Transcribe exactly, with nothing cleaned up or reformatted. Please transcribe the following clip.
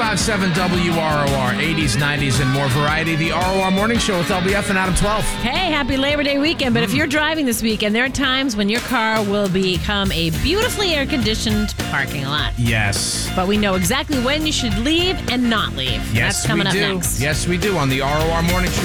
five seven W R O R, eighties, nineties, and more variety. The R O R Morning Show with L B F and Adam twelve. Hey, happy Labor Day weekend. But mm. if you're driving this weekend, there are times when your car will become a beautifully air-conditioned parking lot. Yes. But we know exactly when you should leave and not leave. Yes, That's coming we up do. next. Yes, we do on the R O R Morning Show.